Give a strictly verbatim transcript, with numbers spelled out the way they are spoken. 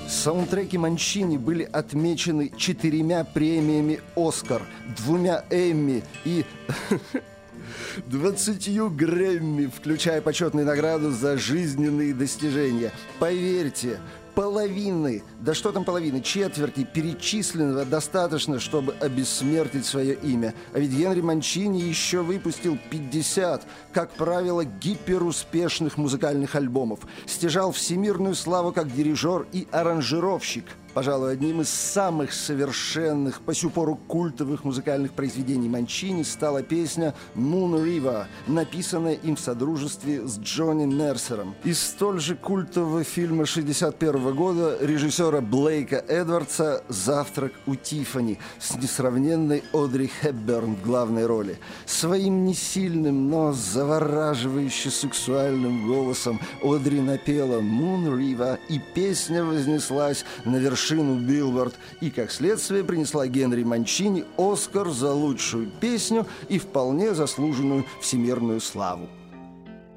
Саундтреки Манчини были отмечены четырьмя премиями «Оскар», двумя «Эмми» и двадцатью Грэмми, включая почетную награду за жизненные достижения. Поверьте, половины, да что там половины, четверти перечисленного достаточно, чтобы обессмертить свое имя. А ведь Генри Манчини еще выпустил пятьдесят, как правило, гиперуспешных музыкальных альбомов. Стяжал всемирную славу как дирижер и аранжировщик. Пожалуй, одним из самых совершенных, по сю пору культовых музыкальных произведений Манчини стала песня «Moon River», написанная им в содружестве с Джонни Мерсером. Из столь же культового фильма шестьдесят первого года режиссера Блейка Эдвардса «Завтрак у Тиффани» с несравненной Одри Хепберн в главной роли. Своим несильным, но завораживающе сексуальным голосом Одри напела «Moon River», и песня вознеслась на вершину Билборд и, как следствие, принесла Генри Манчини Оскар за лучшую песню и вполне заслуженную всемирную славу.